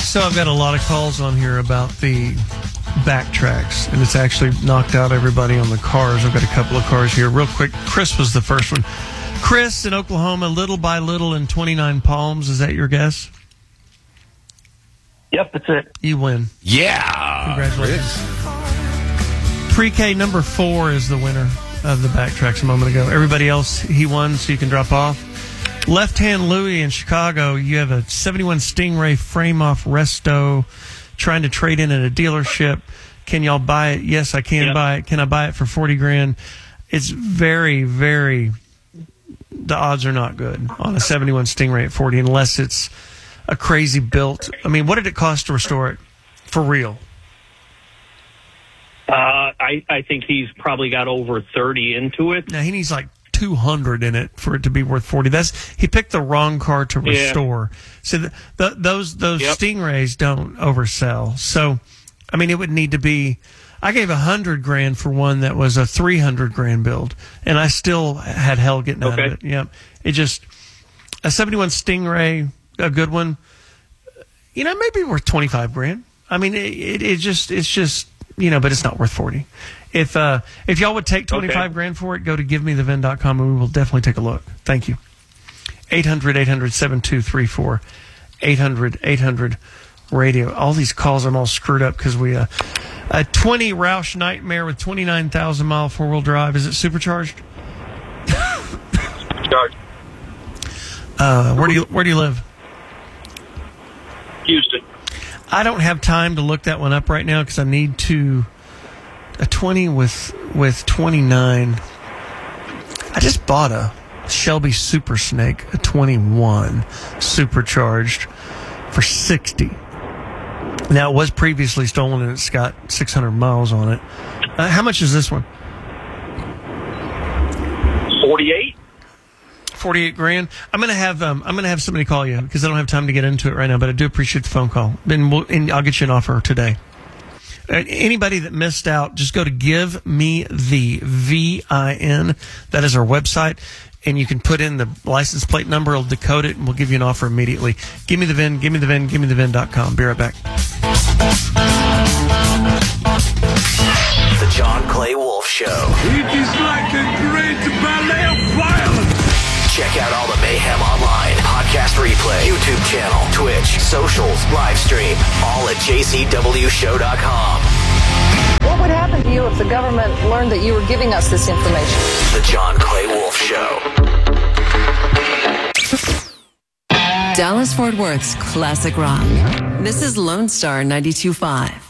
So I've got a lot of calls on here about the Backtracks, and it's actually knocked out everybody on the cars. I've got a couple of cars here. Real quick, Chris was the first one. Chris in Oklahoma, Little by Little in 29 Palms. Is that your guess? Yep, that's it. You win. Yeah. Congratulations. Pre-K number 4 is the winner of the Backtracks a moment ago. Everybody else, he won, so you can drop off. Left Hand Louie in Chicago, you have a 71 Stingray frame-off resto trying to trade in at a dealership. Can y'all buy it? Yes, I can buy it. Can I buy it for $40,000? It's very, very... The odds are not good on a 71 Stingray at 40 unless it's a crazy built. I mean, what did it cost to restore it for real? I think he's probably got over 30 into it. Now he needs like 200 in it for it to be worth 40. He picked the wrong car to restore. So those Stingrays don't oversell. So I mean, it would need to be. I gave $100,000 for one that was a $300,000 build, and I still had hell getting out of it. Yep, it just a 71 Stingray, a good one. You know, maybe worth $25,000. I mean, it's just but it's not worth 40. If y'all would take $25,000 for it, go to givemethevin.com and we will definitely take a look. Thank you. 800-800-7234. 800-800-radio. All these calls, I'm all screwed up because we a 20 Roush Nightmare with 29,000 mile 4-wheel drive. Is it supercharged? Charged. Where do you live? Houston. I don't have time to look that one up right now because I need to. A 20 with 29. I just bought a Shelby Super Snake, a 21 supercharged for $60. Now it was previously stolen and it's got 600 miles on it. How much is this one? 48. $48,000. I'm gonna have somebody call you because I don't have time to get into it right now. But I do appreciate the phone call, and I'll get you an offer today. Anybody that missed out, just go to Give Me the VIN. That is our website, and you can put in the license plate number. It'll decode it, and we'll give you an offer immediately. Give me the VIN. Give me the VIN. Give me the VIN.com. Be right back. The John Clay Wolf Show. It is like a great ballet of violence. Check out all the mayhem online, podcast replay, YouTube channel, Twitch, socials, live stream, all at jcwshow.com. What would happen to you if the government learned that you were giving us this information? The John Clay Wolf Show. Dallas-Fort Worth's classic rock. This is Lone Star 92.5.